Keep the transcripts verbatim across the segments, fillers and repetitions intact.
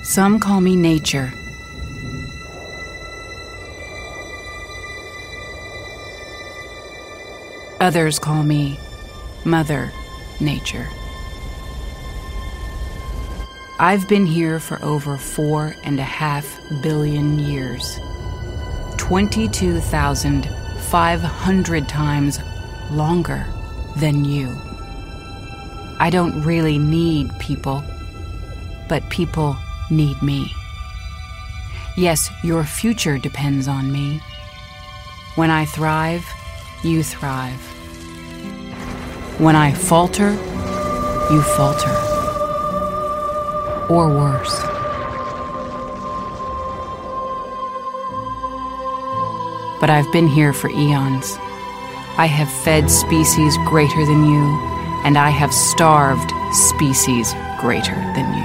Some call me nature. Others call me Mother Nature. I've been here for over four and a half billion years. twenty-two thousand five hundred times longer than you. I don't really need people, but people need me. Yes, your future depends on me. When I thrive, you thrive. When I falter, you falter. Or worse. But I've been here for eons. I have fed species greater than you, and I have starved species greater than you.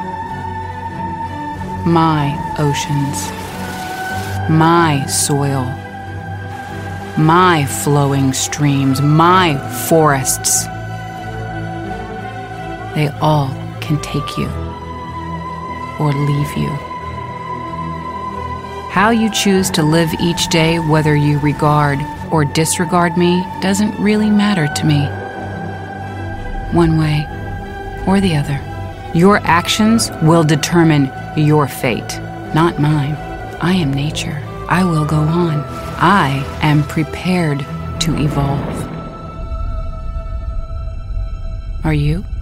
My oceans, my soil, my flowing streams, my forests, they all can take you or leave you. How you choose to live each day, whether you regard or disregard me, doesn't really matter to me. One way or the other. Your actions will determine your fate, not mine. I am nature. I will go on. I am prepared to evolve. Are you?